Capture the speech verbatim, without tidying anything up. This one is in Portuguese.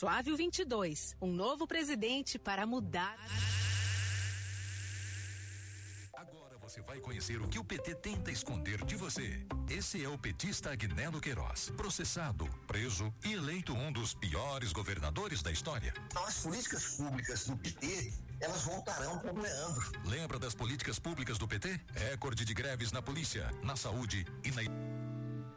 Suávio vinte e dois, um novo presidente para mudar. Agora você vai conhecer o que o P T tenta esconder de você. Esse é o petista Agnello Queiroz, processado, preso e eleito um dos piores governadores da história. Então, as políticas públicas do P T, elas voltarão como Leandro. Lembra das políticas públicas do P T? Recorde de greves na polícia, na saúde e na